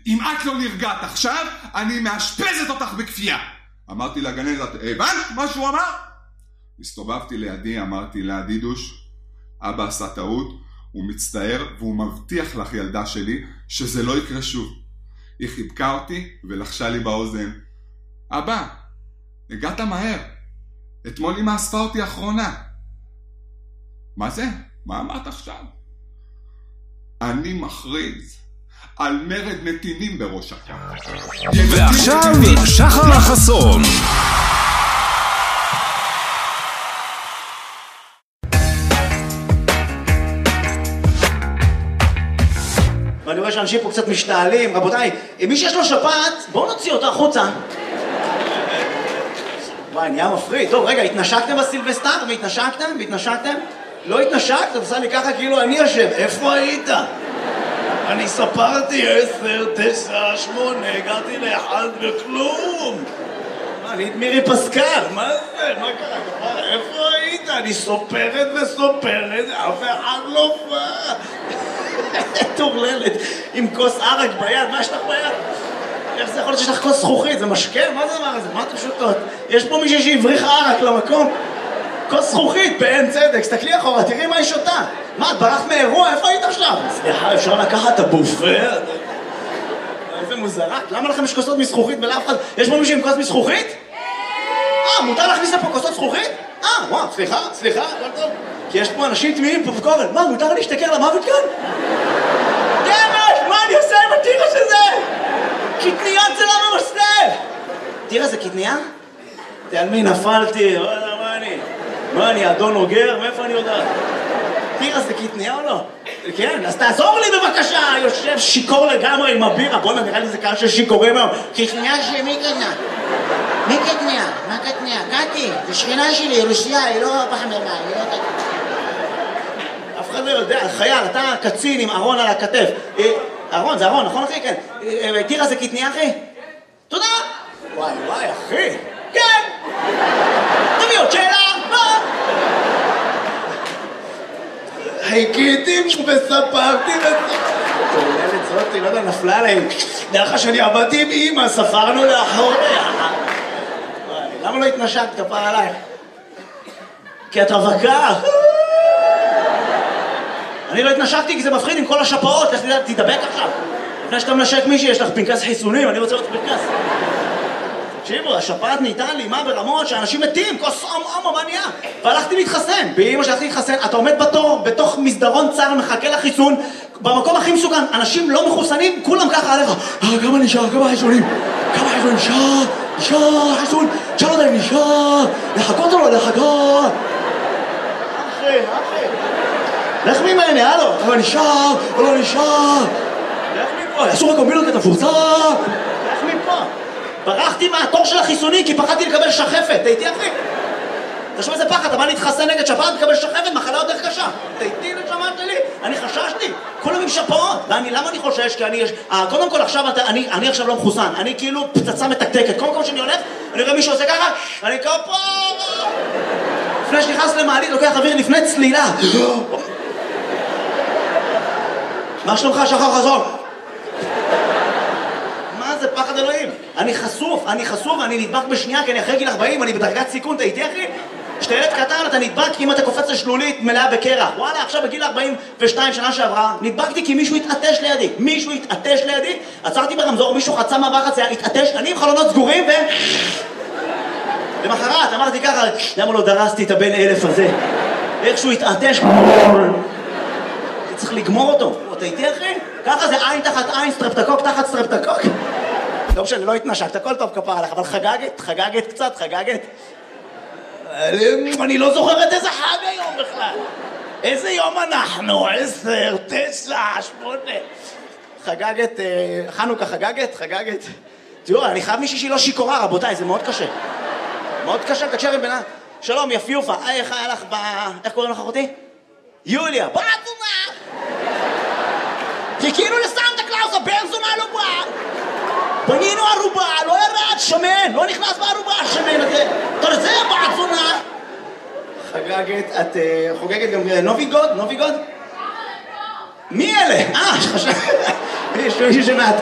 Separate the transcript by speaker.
Speaker 1: אם את לא נרגעת עכשיו, אני מאשפזת אותך בכפייה. אמרתי לגננת, הבנת מה שהוא אמר? הסתובבתי לידי, אמרתי לה, דידוש, אבא עשה טעות, הוא מצטער והוא מבטיח לך, ילדה שלי, שזה לא יקרה שוב. היא חיבקה אותי ולחשה לי באוזן, אבא, הגעת מהר. אתמול אמא אספה אותי אחרונה. מה זה? מה אמרת עכשיו? אני מכריז על מרד נתינים בראש הקו.
Speaker 2: ועכשיו שחר החסון.
Speaker 3: ואני רואה שאנשים פה קצת משתעלים. רבותיי, מי שיש לו שפעת, בואו נוציא אותה החוצה. וואי, נהיה מפריד. טוב, רגע, התנשקתם בסילבסטר? והתנשקתם? לא התנשקת, עושה לי ככה כאילו אני יושב. איפה היית? אני ספרתי 10, 9, 8, הגעתי לאחד וכלום. מה, אני את מירי פסקל, מה זה? מה קרה? איפה היית? אני סופרת וסופרת, אף אחד לא בא. תורללת, עם כוס ערק ביד, מה יש לך ביד? איך זה יכול להיות שיש לך כוס זכוכית? זה משקה? מה זה הדבר הזה? מה אתם שותות? יש פה מישהי שהבריח ערק למקום? כוס זכוכית, בעין צדק, סתכלי אחורה, תראי מה היא שותה. מה, את ברחת מאירוע? איפה היית עכשיו? סליחה, אפשר לקחת את הבופה? איזה מוזרת, למה לכם יש כוסות מזכוכית ולאף אחד? יש פה מישהו עם כוס מזכוכית? מותר להכניס לפה כוסות זכוכית? וואו, סליחה, הכל טוב. כי יש פה אנשים תמימים פופקורן. מה, מותר להשתכר למוות כאן? דמש, מה אני עושה עם הטירה שזה? קטניה זה לא ממסלב. טירה זה קטניה? על מי נפלתי? מה אני, אדון אוגר? מאיפה אני יודעת? טירה זה קטניה או לא? כן, אז תעזור לי בבקשה. יושב שיקור לגמרי עם הבירה. בוא נראה לי זה קהל של שיקורים היום. קטניה שמי קטניה? מי קטניה? מה קטניה? קטי, זה שכינה שלי, רוסיה, היא לא פחמרמה, היא לא קטניה. אף אחד לא יודע, חייל, אתה קצין עם ארון על הכתף. ארון, זה ארון, נכון אחי? כן. טירה זה קטניה אחי? תודה. וואי, אחי. כן. תביא עוד שאלה. מה? חיכיתי וספרתי כוללת זאתי, לא יודע, נפלה עליהם. דרך שאני עבדתי עם אמא, ספרנו לאחור ביחד. למה לא התנשקת כפרה עלייך? כי את רווקה. אני לא התנשקתי כי זה מפחיד עם כל השפעות. תדבק עכשיו. לפני שאתה מנשק מישהי, יש לך פנקס חיסונים, אני רוצה לראות פנקס. תקשיבו, השפעת נהייתה לי, מה ברמות שאנשים מתים, כוס מה נהיה? והלכתי להתחסן. באמא שהלכתי להתחסן, אתה עומד בתור, בתוך מסדרון צר, מחכה לחיסון, במקום הכי מסוכן, אנשים לא מחוסנים, כולם ככה עליך. כמה נשאר, כמה חיסונים? נשאר, חיסון, תשאל אותם, נשאר, לחכות או לא לחכות? אחי. לך ממני, הלו, אבל נשאר, או לא נשאר. לך מפה, אסור הקומבינות את הפורצה. לך מפה. ברחתי מהתור של החיסוני כי פחדתי לקבל שחפת. תהייתי אחי. תשמע איזה פחד, אתה בא להתחסן נגד שפעת, תקבל שחפת, מחלה יותר קשה. תהייתי לשמעת לי, אני חששתי. כולם עם שפעות. למה אני חושש? כי אני... קודם כל עכשיו, אני עכשיו לא מחוסן. אני כאילו פצצה מתקתקת. קודם כל שאני הולך, אני רואה מישהו עושה ככה, אני כפה. לפני שנכנס למעלית, לוקח אוויר לפני צלילה. מה שלומך, שחר חסון? מה זה פחד אלוהים? אני חשוף, אני נדבק בשנייה, כי אני אחרי גיל 40, אני בדרגת סיכון, אתה איתי אחי? כשאתה ילד קטן, אתה נדבק אם אתה קופץ לשלולית מלאה בקרח. וואלה, עכשיו בגיל 42 שנה שעברה, נדבקתי כי מישהו התעטש לידי, עצרתי ברמזור, מישהו חצה מעבר חצייה, התעטש, אני עם חלונות סגורים למחרת אמרתי ככה, למה לא דרסתי את הבן 1000 הזה? איכשהו התעטש, צריך לגמור אותו. אתה איתי אחי? ככה זה עין תחת עין, סטרפטקוק תחת סטרפטקוק. לא משנה, לא התנשקת, הכל טוב כפר עליך, אבל חגגת קצת. אני לא זוכרת איזה חג היום בכלל. איזה יום אנחנו? 10, 9, 8. חגגת, חנוכה חגגת. תראו, אני חייב מישהי שהיא לא שיכורה, רבותיי, זה מאוד קשה, תקשר עם בינה. שלום, יפיופה, איך היה לך איך קוראים לך אחותי? יוליה, בעצומה! חיכינו לסנטה קלאוס, הבן זונה לא בא! בנינו ערובה, לא ירד, שמן, לא נכנס בערובה, שמן הזה. אתה זה בעצונה! חגגת, את חוגגת גם נוביגוד? מי אלה? חשב... יש מישהו שמעט.